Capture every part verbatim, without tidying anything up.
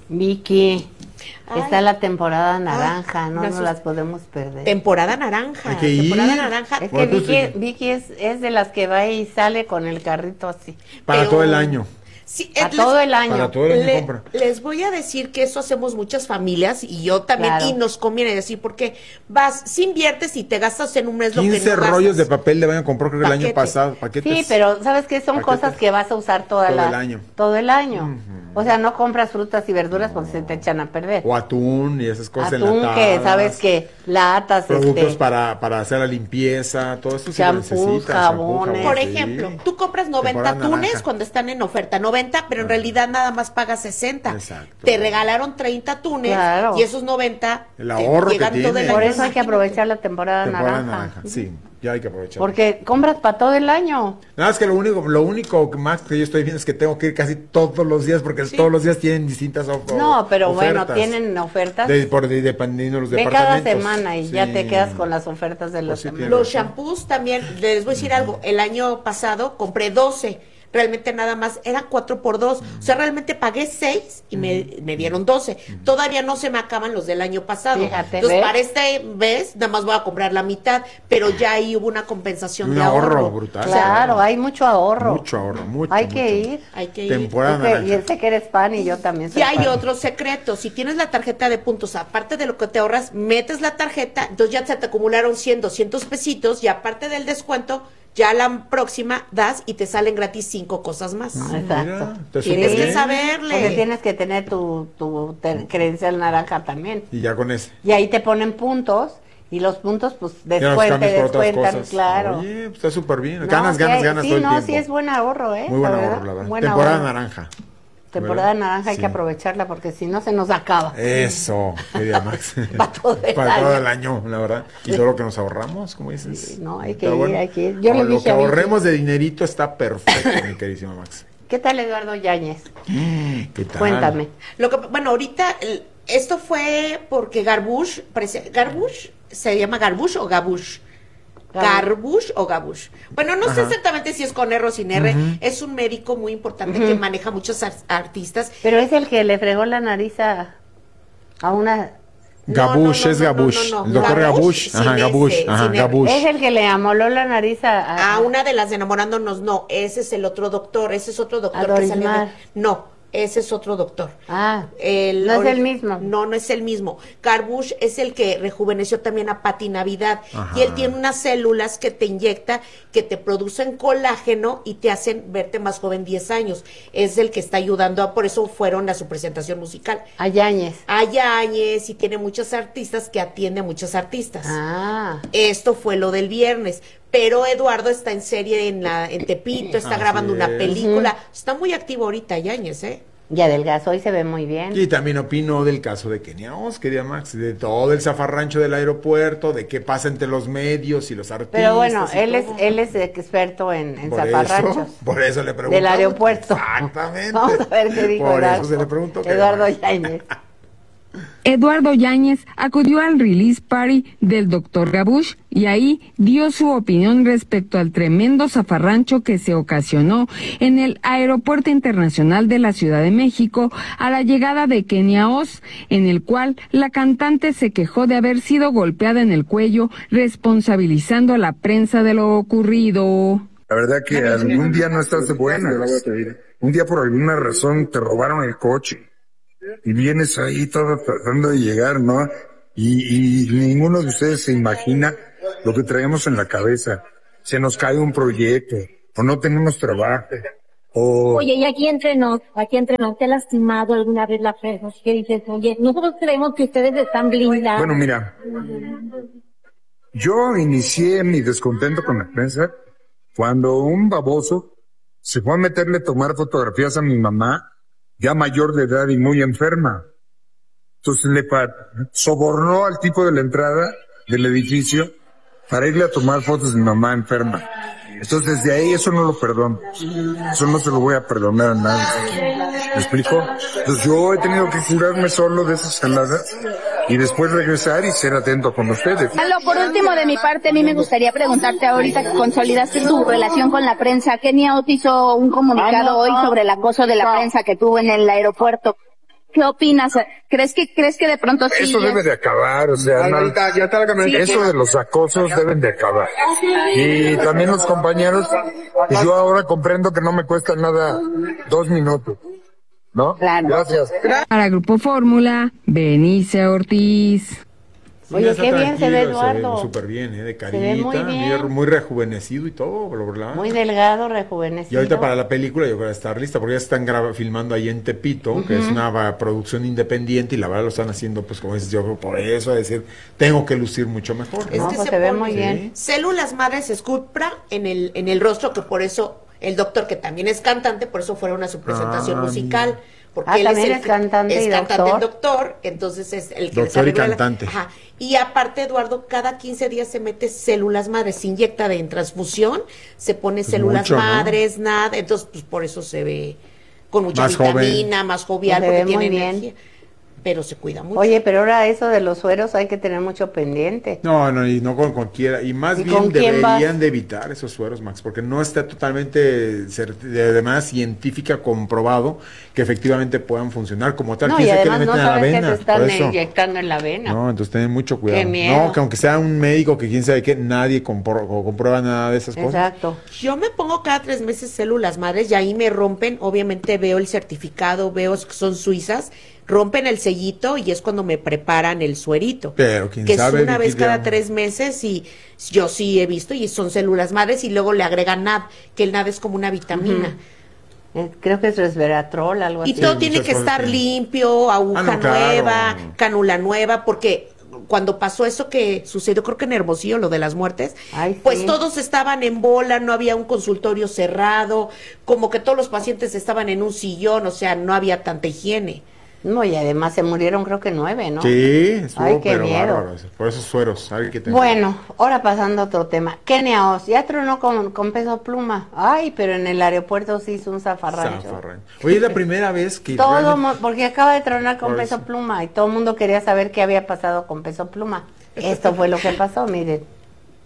Vicky, Ay. está la temporada naranja, Ay, no me nos asusté. las podemos perder. Temporada naranja. Hay que ir. Temporada naranja. Es que Bueno, tú Vicky, sí. Vicky es, es de las que va y sale con el carrito así. Para Pero- todo el año. Sí, A eh, les- todo el año. Para todo el año Le- compra. les voy a decir que eso hacemos muchas familias y yo también, Claro. y nos conviene decir, porque vas, si inviertes y te gastas en un mes lo que no quince gastas. rollos de papel le van a comprar creo que el año Paquetes. pasado. Paquetes. Sí, pero ¿sabes qué? Son Paquetes. cosas que vas a usar toda Todo la, el año. todo el año. O sea, no compras frutas y verduras porque se te echan a perder. O atún y esas cosas Atún enlatadas. que, ¿sabes qué? Latas, Productos este... para, para hacer la limpieza, todo eso sí lo Champús, necesitas, jabones. Por sí. ejemplo, tú compras noventa Temporada atunes naranja. cuando están en oferta, noventa, pero en realidad nada más pagas sesenta. Exacto. Te regalaron treinta atunes Claro. y esos noventa El te ahorro que llegan todo tiene. el Por año. eso hay que aprovechar la temporada, Temporada naranja. naranja. Sí, ya hay que aprovechar. Porque compras para todo el año. Nada más que lo único, lo único que más que yo estoy viendo es que tengo que ir casi todos los días porque Sí. todos los días tienen distintas of- No, pero bueno, ofertas. tienen ofertas. De, por, de, dependiendo de los Ve cada departamentos. semana y Sí. ya te quedas con las ofertas de la Pues sí, semana. tiene Los razón. shampoos también, les voy a decir algo, el año pasado compré doce, realmente nada más, eran cuatro por dos, o sea, realmente pagué seis y me, me dieron doce, todavía no se me acaban los del año pasado, Fíjate, entonces ¿ves? para este vez nada más voy a comprar la mitad, pero ya ahí hubo una compensación Un de ahorro ahorro. brutal. O sea, Claro, hay mucho ahorro. Mucho ahorro, mucho. Hay que mucho. ir. hay que ir. Temporada Tú que- naranja. y sé que eres fan y yo también soy Y hay fan. otro secreto, si tienes la tarjeta de puntos, aparte de lo que te ahorras, metes la tarjeta, entonces ya se te acumularon cien, doscientos pesitos y aparte del descuento, ya la próxima das y te salen gratis cinco cosas más. Exacto. Mira, te Tienes supo que bien. saberle. Porque tienes que tener tu, tu ter- credencial naranja también. Y ya con ese. Y ahí te ponen puntos y los puntos pues Ya los descuentan, cambias por otras descuentan, cosas. claro. Oye, pues está súper bien. No, Ganas, sí ganas, hay- ganas sí, todo el no, tiempo. sí es buen ahorro, ¿eh? Muy buen La ahorro, verdad, la verdad. buen Temporada ahorro. naranja. Temporada ¿Verdad? naranja hay Sí. que aprovecharla porque si no se nos acaba. Eso, quería Max. Para todo el Para año. todo el año, la verdad. Y todo lo que nos ahorramos, como dices. Sí, no, hay que Está ir, hay que ir. Yo le Lo dije que a Vicky. ahorremos de dinerito está perfecto, mi queridísima Max. ¿Qué tal Eduardo Yáñez? ¿Qué tal? Cuéntame. Lo que, bueno, ahorita el- esto fue porque Garbush, parece, Garbush, ¿se llama Garbush o Gabush? Garbush o Gabush. Bueno, no sé Ajá. exactamente si es con R o sin R. Es un médico muy importante que maneja muchos ar- artistas. Pero es el que le fregó la nariz a, a una... Gabush, No, no, es no, no, Gabush. no, no. El doctor Gabush, Gabush. sin Ajá, ese, Gabush. sin Ajá, R. Gabush. Es el que le amoló la nariz a... a- A una de las de enamorándonos, no, ese es el otro doctor, ese es otro doctor A que Doris salió. Mar. de- No, ese es otro doctor. Ah, El no es ori- el mismo. No, no es el mismo. Garbush es el que rejuveneció también a Pati Navidad. Ajá. Y él tiene unas células que te inyecta, que te producen colágeno y te hacen verte más joven diez años. Es el que está ayudando, a, por eso fueron a su presentación musical. A Yáñez. Hay Áñez y tiene muchos artistas que atiende a muchos artistas. Ah, Esto fue lo del viernes. Pero Eduardo está en serie en la en Tepito, está Así grabando una es. película. Está muy activo ahorita Yáñez, ¿eh? y adelgazó y se ve muy bien. Y también opino del caso de Kenia Os, quería Max, de todo el zafarrancho del aeropuerto, de qué pasa entre los medios y los artistas. Pero bueno, y él es, todo. él es experto en, en Por zafarranchos. eso, por eso le pregunto. Del aeropuerto. Exactamente. Vamos a ver qué dijo Por Eduardo, eso se le preguntó. que- Eduardo Yáñez. Eduardo Yáñez acudió al release party del doctor Gabush y ahí dio su opinión respecto al tremendo zafarrancho que se ocasionó en el Aeropuerto Internacional de la Ciudad de México a la llegada de Kenia Os, en el cual la cantante se quejó de haber sido golpeada en el cuello, responsabilizando a la prensa de lo ocurrido. La verdad que algún día no estás de buenas. Un día por alguna razón te robaron el coche y vienes ahí todo tratando de llegar, ¿no? Y, y ninguno de ustedes se imagina lo que traemos en la cabeza. Se nos cae un proyecto o no tenemos trabajo o... Oye, y aquí entre nos, aquí entre nos, ¿te ha lastimado alguna vez la prensa? ¿Qué dices? Oye, nosotros creemos que ustedes están blindados. Bueno, mira, yo inicié mi descontento con la prensa cuando un baboso se fue a meterle a tomar fotografías a mi mamá, ya mayor de edad y muy enferma. Entonces le pa- sobornó al tipo de la entrada del edificio para irle a tomar fotos de mi mamá enferma. Entonces desde ahí eso no lo perdono. Eso no se lo voy a perdonar a nadie. ¿Me explico? Entonces yo he tenido que curarme solo de esas jaladas y después regresar y ser atento con ustedes. Lalo, por último de mi parte, a mí me gustaría preguntarte ahorita que consolidaste tu relación con la prensa. Kenia Os hizo un comunicado hoy sobre el acoso de la prensa que tuvo en el aeropuerto. ¿qué opinas? ¿Crees que crees que de pronto sí? Eso debe de acabar, o sea, no, ya está la camioneta. eso de los acosos deben de acabar. Y también los compañeros, pues yo ahora comprendo que no me cuesta nada dos minutos, ¿no? Claro. Gracias. Para Grupo Fórmula, Benice Ortiz. Sí, Oye, ya está qué bien se ve tranquilo, Eduardo. súper bien, ¿eh? De ve carita, muy bien. muy, muy rejuvenecido y todo, ¿verdad? Muy delgado, Y rejuvenecido. ahorita para la película yo creo que estar lista, porque ya están graba- filmando ahí en Tepito, uh-huh. que es una va, producción independiente y la verdad lo están haciendo, pues como dices, yo creo por eso, es decir, tengo que lucir mucho mejor. ¿no? Es No, que pues se, se ve pone muy bien. células madres esculpra en el, en el rostro, que por eso el doctor, que también es cantante, por eso fueron a su presentación Ah, musical. mira. Porque Ah, él también es, el es cantante es y cantante doctor. el doctor, entonces es el que Doctor les y arregla la- cantante. Ajá. Y aparte, Eduardo, cada quince días se mete células madres, se inyecta de en transfusión, se pone Pues células mucho, ¿no? madres, nada, entonces pues por eso se ve con mucha Más vitamina, más jovial, Se porque ve tiene muy bien. energía. Pero se cuida mucho. Oye, pero ahora eso de los sueros hay que tener mucho pendiente. No, no, y no con cualquiera. Y más ¿Y bien con quién deberían vas? de evitar esos sueros, Max, porque no está totalmente cer- de manera científica comprobado que efectivamente puedan funcionar como tal. No, ¿Quién y sabe qué le además no meten a la sabes que vena? te están Por eso. inyectando en la vena. No, entonces ten mucho cuidado. Qué miedo. No, que aunque sea un médico que quién sabe qué, nadie compro- o comprueba nada de esas cosas. Exacto. Yo me pongo cada tres meses células madres y ahí me rompen, obviamente veo el certificado, veo que son suizas, rompen el sellito y es cuando me preparan el suerito. Pero quién que sabe, es una Vicky, vez cada ya. tres meses y yo sí he visto y son células madres y luego le agregan N A D, que el N A D es como una vitamina. Eh, Creo que es resveratrol, algo Y así. todo Sí, tiene muchas que cosas estar tienen. limpio, aguja Ah, no, claro. nueva, cánula nueva, porque cuando pasó eso que sucedió, creo que en Hermosillo, lo de las muertes, Ay, pues sí. todos estaban en bola, no había un consultorio cerrado, como que todos los pacientes estaban en un sillón, o sea, no había tanta higiene. No, y además se murieron creo que nueve, ¿no? Sí, estuvo Ay, qué pero miedo. bárbaro. Por esos sueros, hay que tener. Bueno, ahora pasando a otro tema. Kenia Oz, ya tronó con, con Peso Pluma. Ay, pero en el aeropuerto sí hizo un zafarrancho. Zafarrancho. Oye, es la primera vez que Todo, realmente- mu- porque acaba de tronar con Por Peso eso. Pluma y todo el mundo quería saber qué había pasado con Peso Pluma. Esto fue lo que pasó, miren.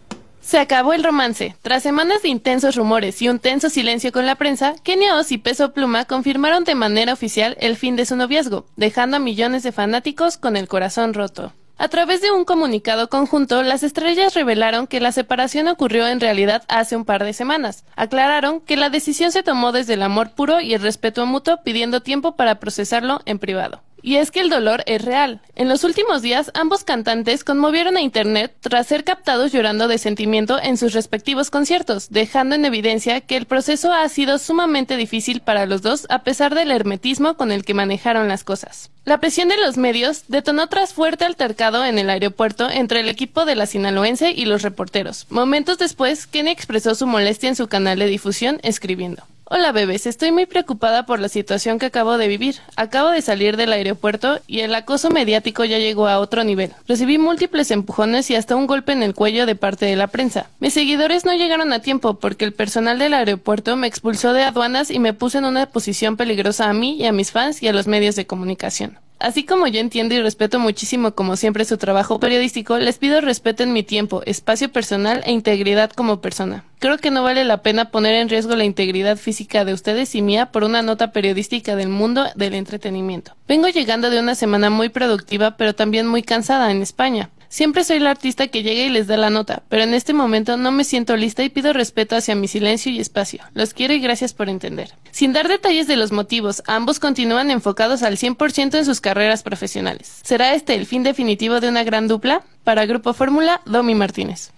Se acabó el romance. Tras semanas de intensos rumores y un tenso silencio con la prensa, Kenia Oz y Peso Pluma confirmaron de manera oficial el fin de su noviazgo, dejando a millones de fanáticos con el corazón roto. A través de un comunicado conjunto, las estrellas revelaron que la separación ocurrió en realidad hace un par de semanas. Aclararon que la decisión se tomó desde el amor puro y el respeto mutuo, pidiendo tiempo para procesarlo en privado. Y es que el dolor es real. En los últimos días, ambos cantantes conmovieron a internet tras ser captados llorando de sentimiento en sus respectivos conciertos, dejando en evidencia que el proceso ha sido sumamente difícil para los dos a pesar del hermetismo con el que manejaron las cosas. La presión de los medios detonó tras fuerte altercado en el aeropuerto entre el equipo de la sinaloense y los reporteros. Momentos después, Kenia expresó su molestia en su canal de difusión escribiendo: Hola bebés, estoy muy preocupada por la situación que acabo de vivir. Acabo de salir del aeropuerto y el acoso mediático ya llegó a otro nivel. Recibí múltiples empujones y hasta un golpe en el cuello de parte de la prensa. Mis seguidores no llegaron a tiempo porque el personal del aeropuerto me expulsó de aduanas y me puso en una posición peligrosa a mí y a mis fans y a los medios de comunicación. Así como yo entiendo y respeto muchísimo como siempre su trabajo periodístico, les pido respeten mi tiempo, espacio personal e integridad como persona. Creo que no vale la pena poner en riesgo la integridad física de ustedes y mía por una nota periodística del mundo del entretenimiento. Vengo llegando de una semana muy productiva, pero también muy cansada en España. Siempre soy la artista que llega y les da la nota, pero en este momento no me siento lista y pido respeto hacia mi silencio y espacio. Los quiero y gracias por entender. Sin dar detalles de los motivos, ambos continúan enfocados al cien por ciento en sus carreras profesionales. ¿Será este el fin definitivo de una gran dupla? Para Grupo Fórmula, Domi Martínez.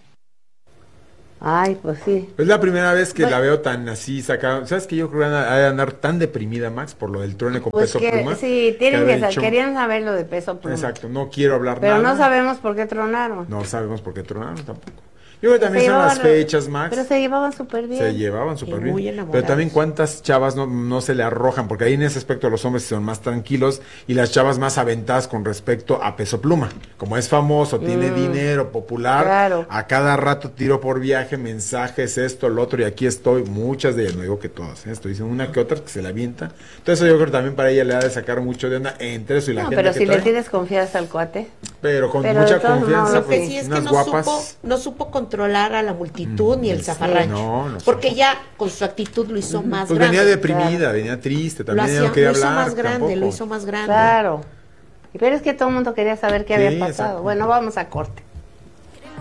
Ay, pues sí. Es la primera vez que Pues- la veo tan así sacada. ¿Sabes que yo creo que ha de andar tan deprimida, Max, por lo del truene con Pues Peso que Pluma? sí, tienen ha que, sa- dicho, querían saber lo de Peso Pluma. Exacto, no quiero hablar Pero nada. no sabemos por qué tronaron. No sabemos por qué tronaron tampoco. Yo creo que también Se son las llevaban- fechas, Max. Pero se llevaban súper bien. Se llevaban súper Y bien. muy Pero enamorados. también cuántas chavas no, no se le arrojan, porque ahí en ese aspecto los hombres son más tranquilos y las chavas más aventadas con respecto a Peso Pluma. Como es famoso, tiene Mm, dinero, popular, claro. a cada rato tiro por viaje, mensajes, esto, lo otro, y aquí estoy, muchas de ellas, no digo que todas, ¿eh? Estoy diciendo una que otra que se la avienta. Entonces yo creo que también para ella le ha de sacar mucho de onda entre eso y la No, gente pero que si trae. le tienes confianza al cuate. Pero con Pero mucha de todos confianza, modos, Lo que pues, sí es que unas no guapas. supo, no supo controlar a la multitud Mm, ni el sí, zafarrancho. no, no porque supo. ya con su actitud lo hizo más Pues grande. venía deprimida, venía triste, Lo, también ella hacía- no quería lo hizo hablar. más grande, tampoco. lo hizo más grande. Claro. Pero es que todo el mundo quería saber qué Sí, había pasado. exacto. Bueno, vamos a corte.